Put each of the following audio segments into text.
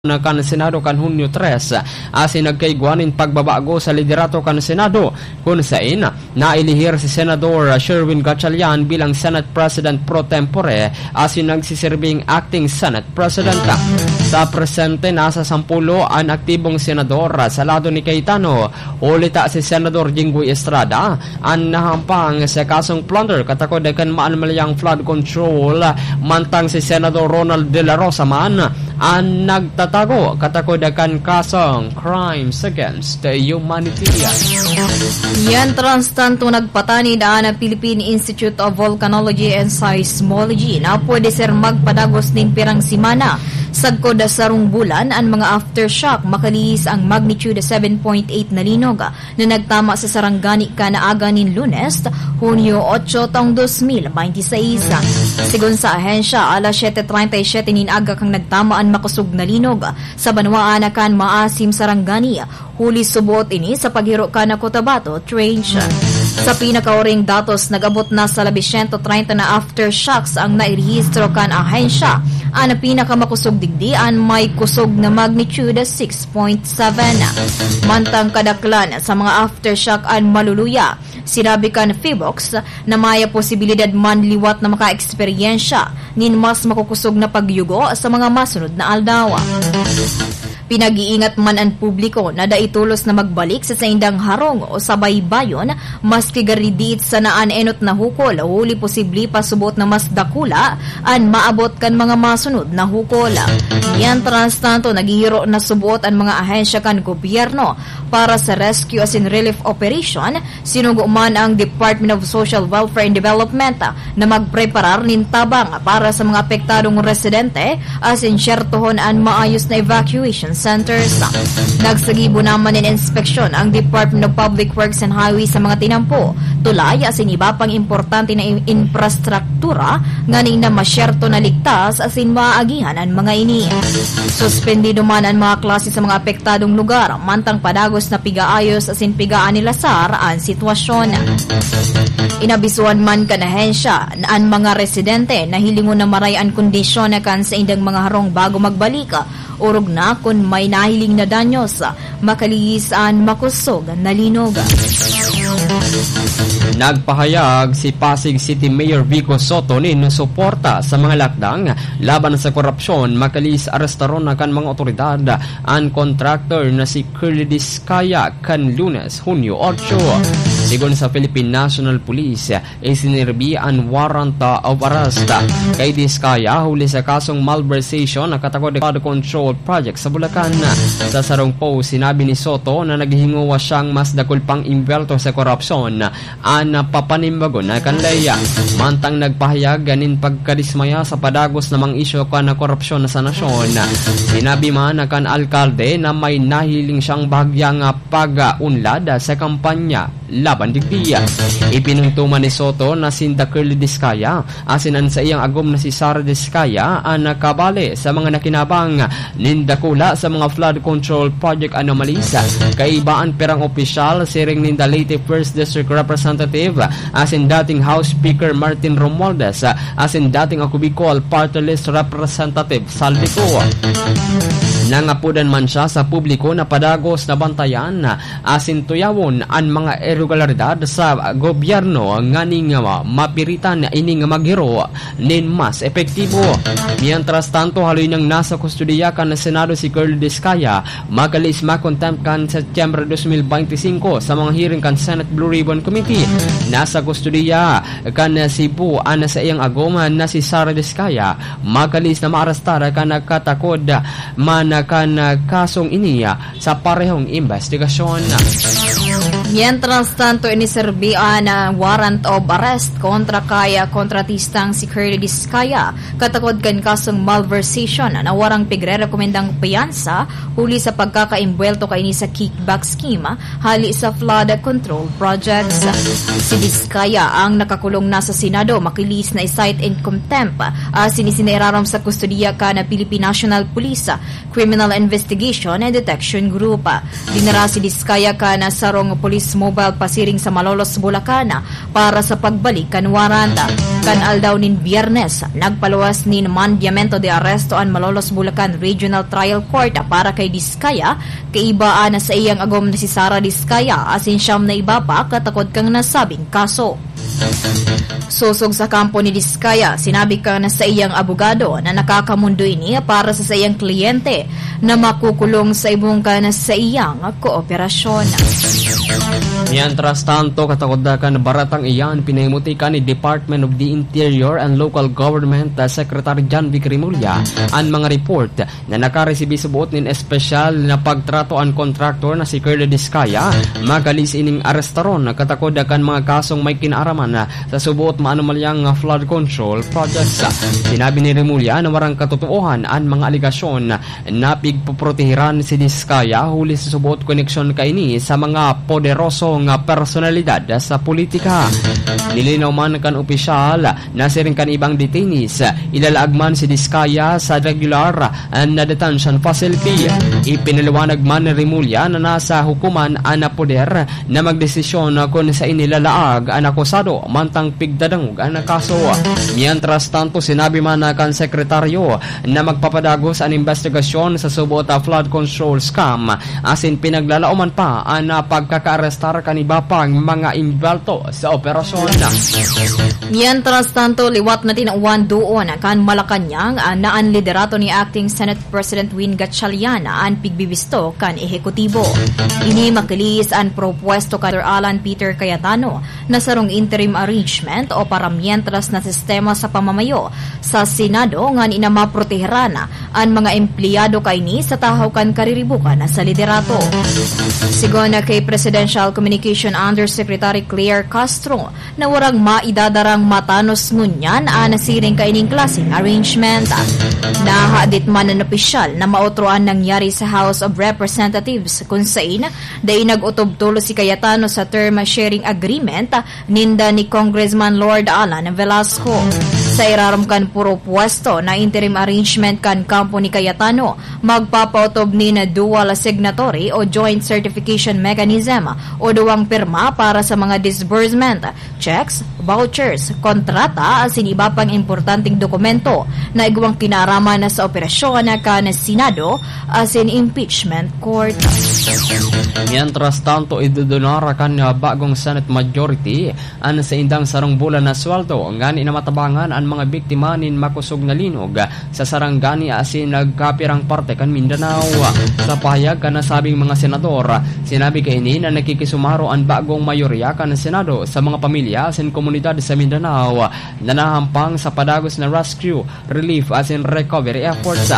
na kan Senado kan Hunyo 3 asin nagkaiguanin pagbabago sa liderato kan Senado kung saan nailihir si Senador Sherwin Gatchalian bilang Senate President pro tempore asin nagsisirbing acting Senate President. Sa presente nasa 10 ang aktibong senador sa lado ni Cayetano. Ulita si Senador Jinggoy Estrada ang nahampang sa kasong plunder katakod kan maanmalayang flood control, mantang si Senador Ronald De La Rosa man ang nagtatago katakod kan kasong crimes against the humanity. Yan transtanto nagpatani daan ang Philippine Institute of Volcanology and Seismology na pwede sir magpadagos ning pirang simana. Sagkod sa sarong bulan ang mga aftershock makalihis ang magnitude 7.8 na linog na nagtama sa Sarangani kanaaga nin Lunes, Hunyo 8 taong 2026. Sigon sa ahensya, alas 7:37 nin aga kang nagtamaan makusog na linog sa Banwaan kan Maasim Sarangani. Huli subot ini sa paghiro kan Cotabato Trench. Sa pinakauring datos, nag-abot na sa 130 na aftershocks ang nairehistro kan ahensya. Ang pinakamakusog digdian may kusog na magnitude 6.7. Mantang kadaklan sa mga aftershock ang maluluya. Sinabi kan Fibox na may posibilidad man liwat na maka-eksperyensya nin mas makukusog na pagyugo sa mga masunod na aldawa. Pinag-iingat man ang publiko na daitulos na magbalik sa saindang harong o sabay bayon maski garidiit sa naan enot na hukol o huli posible pasubot na mas dakula an maabot kan mga masunod na hukol. Yan transtanto naghihiro na subot ang mga ahensya kan gobyerno para sa rescue as in relief operation. Sinugo man ang Department of Social Welfare and Development na magpreparar nin tabang para sa mga apektadong residente as in syertohon ang maayos na evacuation centers. Nagsagibo naman in inspeksyon ang Department of Public Works and Highways sa mga tinampo. Tulay asin iba pang importante na infrastruktura nganing na masyerto na ligtas asin maagihan ang mga ini. Suspendido man ang mga klase sa mga apektadong lugar, mantang padagos na pigaayos asin pigaan nila sar ang sitwasyon. Inabisuan man kanahensya ang mga residente na hilingon na maray ang kondisyon na kan sa indang mga harong bago magbalik. Urog na kung may nahiling na danyos, makalihisan makusog na linog. Nagpahayag si Pasig City Mayor Vico Soto nin suporta sa mga lakdang laban sa korupsyon makalis arestaron na kan mga otoridad ang contractor na si Curly Diskaya kan Lunes, Hunyo 8. Sigon sa Philippine National Police, isinirbi ang warrant of arrest kay Diskaya huli sa kasong malversation na katakod flood control project sa Bulacan. Sa sarong post, sinabi ni Soto na naghinguwa siyang mas dakol pang imbelto sa korupsyon ang papanimbago na kanlaya. Mantang nagpahayag ganin pagkadismaya sa padagos namang isyo ka na korupsyon sa nasyon. Sinabi man na kan alkalde na may nahiling siyang bahagyang pag-unlad sa kampanya laban digdiya. Ipinuntuman ni Soto na si Curly Diskaya asinan sa iyang agom na si Sara Diskaya ang nakabali sa mga nakinabang nindakula sa mga flood control project anomalies. Kaibaan perang opisyal siring ninda Leyte 1st District Representative asin dating House Speaker Martin Romualdez asin dating ako Bicol Party List Representative Saldico. Nangapudan man siya sa publiko na padagos na bantayan asin tuyawon ang mga irregularidad sa gobyerno nganing mapiritan ining maghiro nin mas epektibo. Mientras tanto haloy nang nasa kustudiya kan na Senado si Curly Diskaya magalis makontempt kan September 2025 sa mga hearing kan Senate Blue Ribbon Committee. Nasa kustudiya kan Cebu ana sa iyang agoma na si Sara Diskaya magalis na maarestara kan nakatakod man kan kasong iniya sa parehong investigasyon. Mientras tanto, iniserbian na warrant of arrest kontra kaya kontratistang si Curly Diskaya katakod kan kasong malversation na warang pigre-rekomendang piyansa huli sa pagkakaimbuelto kaini sa kickback scheme hali sa flood control projects. Si Diskaya ang nakakulong na sa Senado makilis na i-cite in contempt sinisineraram sa kustudiya ka na Philippine National Police Criminal Investigation and Detection Group. Dinara si Diskaya ka na sarong police Police Mobile pasiring sa Malolos, Bulacan para sa pagbalik kan warrant. Kanal daw nin Biyernes, nagpaluwas nin mandyamento de arresto an Malolos, Bulacan Regional Trial Court para kay Diskaya, kaibaan na sa iyang agom na si Sara Diskaya, asin siyam na iba pa katakod kang nasabing kaso. Susog sa kampo ni Diskaya, sinabi ka na sa iyang abogado na nakakamundo ini para sa iyang kliyente na makukulong sa ibong ka na sa iyang kooperasyon. Mientras tanto, katakodakan baratang iyan, pinahimutikan ni Department of the Interior and Local Government Secretary John Vic Rimulya ang mga report na nakaresibi subuot nin espesyal na pagtrato ang kontraktor na si Curly Diskaya, magalis ining arestaron katakodakan mga kasong may kinaaraman sa subuot maanumalyang flood control projects. Sinabi ni Rimulya na warang katotohan ang mga aligasyon na pigpoprotehiran si Diskaya huli sa subuot koneksyon kaini sa mga poderosong personalidad sa politika. Nilinaw man kan opisyal na siring kan ibang detainees ilalaagman si Diskaya sa regular na detention facility. Ipinaliwanag man ni Rimulya na nasa hukuman ang poder na magdesisyon kung sa inilalaag ang akusado mantang pigdadangog ang kaso. Mientras tanto, sinabi man na kan sekretaryo na magpapadagos ang investigasyon sa subuot flood control scam asin pinaglalauman pa ang pagkakaarestar kan iba pang mga involto sa operasyon. Mientras tanto, liwat na tinauan doon kan Malacanang na ang liderato ni Acting Senate President Win Gatchalian ang pigbibisto kan ehekutibo. Ini makilis ang propuesto kan Alan Peter Cayetano na sarong interim arrangement o para mientras na sistema sa pamamayo sa Senado nga inamaproteheran ang mga empleyado kaini sa tahaw kan kariribukan sa liderato. Sigon na kay Presidential Communication Undersecretary Claire Castro na warang maidadarang matanos ngunyan nasiring kaining klaseng arrangement. Nahadit man ang opisyal na mautroan nangyari sa House of Representatives kung sain dahil nag-utob-tulo si Cayetano sa term sharing agreement ninda ni Congressman Lord Alan Velasco. Sa iraram kan puro pwesto na interim arrangement kan kampo ni Cayetano, magpapautob ni na dual signatory o joint certification mechanism o duwang pirma para sa mga disbursement, checks, vouchers, kontrata asin iba pang importanteng dokumento na igawang kinarama na sa operasyon na kan Senado asin impeachment court. Mientras tanto, idudunara kan bagong Senate majority ang sa indang sarong bulan na sweldo ngani na matabangan ang mga biktima nin makusog na linog sa saranggani asin nagkapirang parte kan Mindanao. Sa pahayag kan nasabing mga senador, sinabi kaini na nakikisumaro ang bagong mayorya kan Senado sa mga pamilya asin komunidad sa Mindanao na nahampang sa padagos na rescue, relief asin recovery efforts.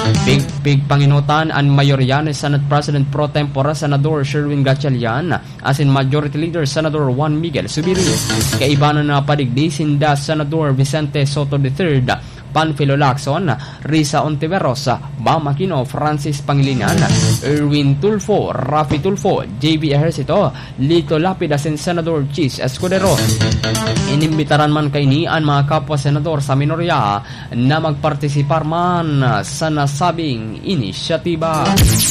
Big panginutan ang mayorya ni Senate President Pro Tempore Senador Sherwin Gatchalian asin Majority Leader Senador Juan Miguel Zubiri. Kaibanan na padigdi sinda Senador Vicente Soto III, Panfilo Lacson, Risa Ontiveros, Bam Aquino, Francis Pangilinan, Erwin Tulfo, Rafi Tulfo, JB Ejercito, Lito Lapid asin Senador Chis Escudero. Inimbitaran man kaini ang mga kapwa senador sa minorya na magpartisipar man sa nasabing inisyatiba.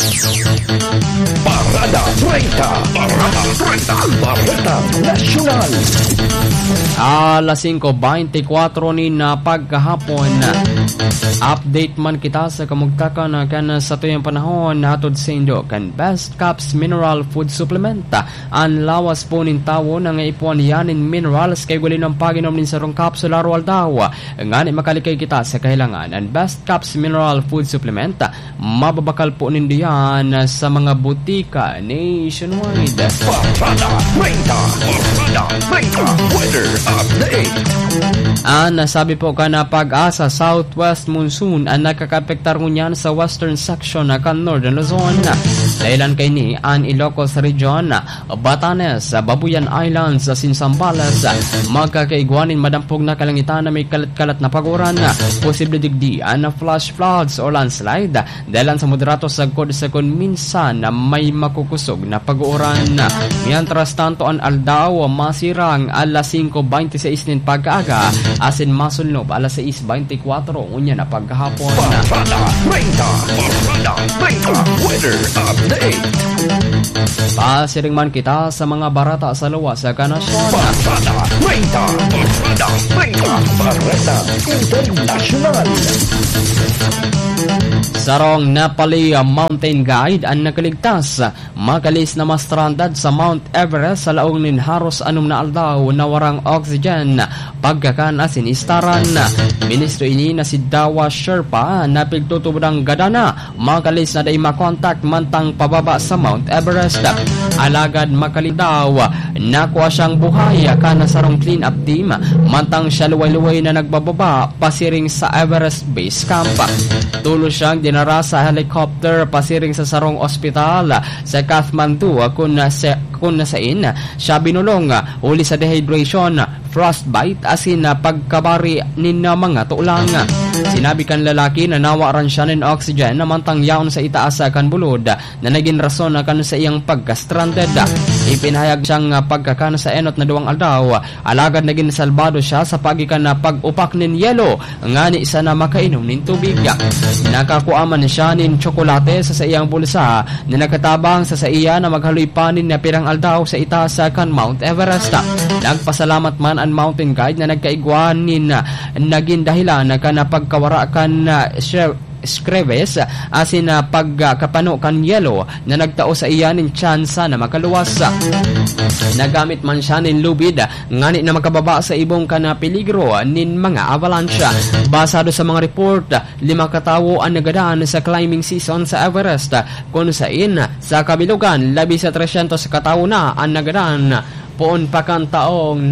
Parada 30, Parada 30, Parada Nacional. Alas 5:24 ni na pagkahapon. Update man kita sa kamugtakan kan sa tuyang panahon natod sa Indo kan Best Caps Mineral Food Supplement. Ang lawas po nin tawo na nga ipuan yanin minerals kay guli ng paginom nin sarong kapsular wal daw. Ngani makalikay kita sa kahilangan ang Best Caps Mineral Food Supplement. Mababakal po nindiyan sa mga butika nationwide. Parada 30, Parada 30, Weather Update. Nasabi po ka na pag-asa southwest monsoon ang nakakapektar ngunyan sa western section na kan Northern Luzon. Dahilan kay ni ang Ilocos Region, Batanes, Babuyan Islands, Sinsambales, magkakaigwanin madampog na kalangitan na may kalat-kalat na paguran, posible digdian na flash floods o landslide, dahilan sa moderato sagkod sa kun minsan na may makukusog na paguuran. Mientras tanto ang Aldao masirang alas 5:26 nin pagkaaga, asin masulnob alas 6:24 unya na pagkahapon. Parada 30, Parada 30, Weather Update. Pasiring man kita sa mga barata sa luwas sa kanasyon. Barkada 30, Barkada International. Sarong Nepali mountain guide ang nakaligtas makalis na mastrandad sa Mount Everest sa laong ninharos anum na aldaw na warang oxygen pagkakan asin istaran. Ministro ini na si Dawa Sherpa na pigtutubang gadana makalis na day makontak mantang pababa sa Mount Everest. Alagad makalidaw nakuha siyang buhay kana sarong clean up team mantang siya luway-luway na nagbababa pasiring sa Everest Base Camp. Tulo siyang dinara sa helicopter pasiring sa sarong ospital sa Kathmandu kung nasain siya binulong uli sa dehydration, frostbite asin pagkabari nin mga tulang. Sinabi kan lalaki na nawaran siya ng oxygen namantang yaon sa itaas kan bulod na naging rason kan sa iyang pagka-stranded. Ipinahayag siyang pagkakan sa enot na 2 aldaw alagad naging salbado siya sa pagikan na pag-upak nin yelo ngani isa na makainom nin tubig. Nakakuaman siya nin tsokolate sa iyang bulsa na nakatabang sa iya na maghaloy panin na pirang aldaw sa itaas kan Mount Everest. Nagpasalamat man ang mountain guide na nagkaigwan nin naging dahilan na pagkawara kan Screves asin pagkapano kan yelo na nagtao sa iya nin tsansa na makaluwas. Nagamit man siya nin lubid ngani na makababa sa ibong kana peligro nin mga avalanche. Basado sa mga report 5 katawo ang nagadaan sa climbing season sa Everest kung sain sa kabilugan labi sa 300 katawo na ang nagadaan poon pa kan taong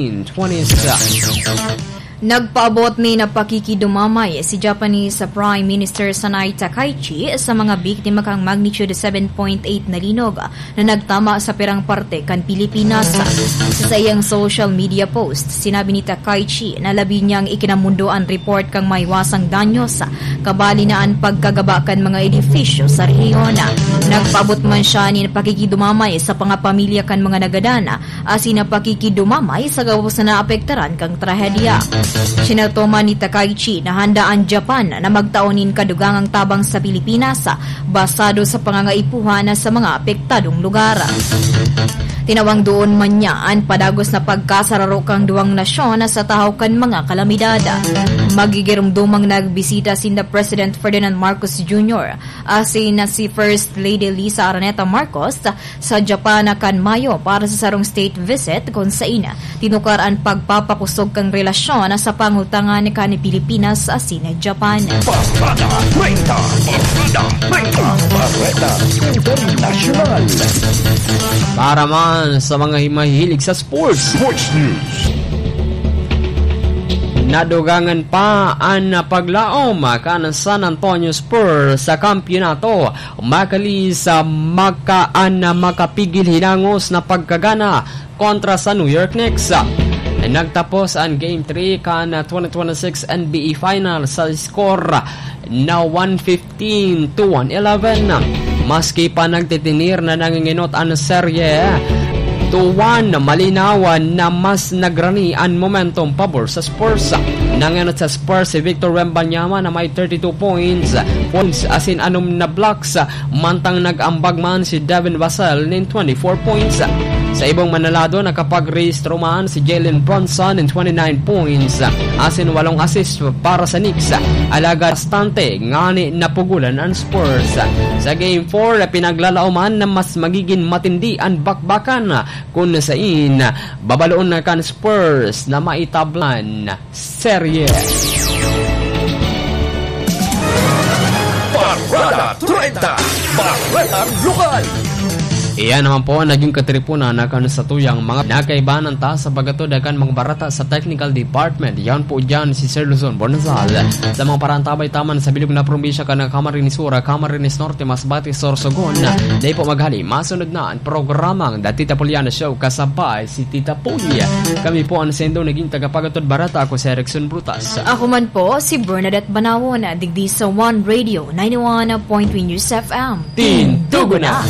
1920s. Nagpaabot ni na pakikidumamay si Japanese Prime Minister Sanai Takaichi sa mga biktima kang magnitude 7.8 na linog na nagtama sa pirang parte kan Pilipinas. Sa iyang social media post, sinabi ni Takaichi na labi niyang ikinamundo ang report kang maiwasang danyos kabali na ang pagkagaba kan mga edifisyo sa rehiyon. Nagpaabot man siya ni na pakikidumamay sa pangapamilya kan mga nagadana asin na pakikidumamay sa gawos na naapektaran kang trahedya. Sinatoman ni Takaichi na handa ang Japan na magtaonin kadugangang tabang sa Pilipinas basado sa pangangaipuhan sa mga apektadong lugar. Tinawang doon man niya ang padagos na pagkasararo kang 2 nasyon sa tahaw kan mga kalamidad. Magigirumdumang nagbisita sinda President Ferdinand Marcos Jr. asin na si First Lady Lisa Araneta Marcos sa Japan kan Mayo para sa sarong state visit kung saina tinukar ang pagpapakusog kang relasyon sa pangutangan ni Pilipinas asin Japan. Barkada 30, International. Para man sa mga mahilig sa sports News. nadugangan pa ang paglaom kan San Antonio Spurs sa kampyonato makalis sa makapigil hinangos na pagkagana kontra sa New York Knicks. Nagtapos ang Game 3 kan 2026 NBA Finals sa score na 115-111. Maski pa nagtitinir na nanginginot ang serye 2-1, malinawan na mas nagrani ang momentum pabor sa Spurs. Nanginot sa Spurs si Victor Wembanyama na may 32 points asin anum na blocks, mantang nag-ambag man si Devin Vassell ng 24 points. Sa ibang manalado nakapag-rehistro man si Jalen Brunson ng 29 points asin 8 assist para sa Knicks. Alaga bastante ngani napugulan ang Spurs. Sa Game 4 pinaglalauman na mas magiging matindi ang bakbakan kung nasain babaloon na kan Spurs na maitablan serye. Barkada 30, Barkada Lokal. Iyan naman po naging katripunan na kan sa tuyang mga nakaibanan ta sa bagatod akan mga barata sa technical department. Yan po dyan si Sir Luzon Bonazal sa mga parantabay taman sa bilog na probinsya ka ng Camarines Sur, Camarines Norte, Masbate, Sorsogon. Dahil po maghali, masunod na ang programang The Tita Puliana Show kasabay si Tita Pulia. Kami po ang sendo naging tagapagatod barata. Ako si Erickson Brutas. Ako man po si Bernadette Banawon, digdi sa One Radio 91.3 News FM. Tindugo na!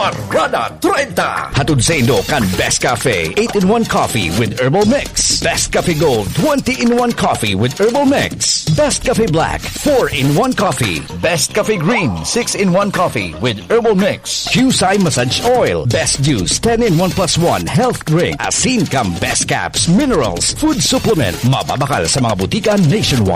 Barada 30. Hatod sa Indo kan Best Cafe 8-in-1 coffee with herbal mix. Best Cafe Gold 20-in-1 coffee with herbal mix. Best Cafe Black 4-in-1 coffee. Best Cafe Green 6-in-1 coffee with herbal mix. Qsai Massage Oil. Best Juice 10-in-1 plus 1 health drink. Asin Cam Best Caps Minerals Food Supplement. Mababakal sa mga butika nationwide.